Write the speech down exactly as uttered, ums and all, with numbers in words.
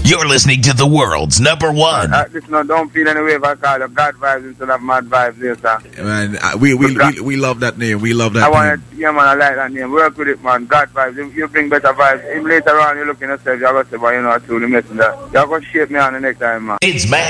You're listening to the world's number one. Uh, listen, no, don't feel any way if I call you God Vibes instead of Mad Vibes, yes, sir. Man, uh, we, we, we, we love that name. We love that I name. want to, yeah, man, I like that name. Work with it, man. God Vibes. You, you bring better vibes. If later on you look in yourself, you're going to say, well, you know, I truly missing that. You're going to shape me on the next time, man. It's Mad